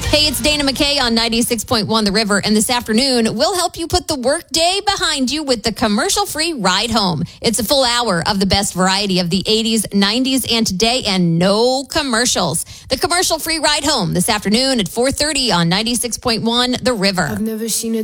Hey, it's Dana McKay on 96.1 The River, and this afternoon, we'll help you put the workday behind you with the commercial-free Ride Home. It's a full hour of the best variety of the 80s, 90s, and today, and no commercials. The commercial-free Ride Home this afternoon at 4:30 on 96.1 The River. I've never seen a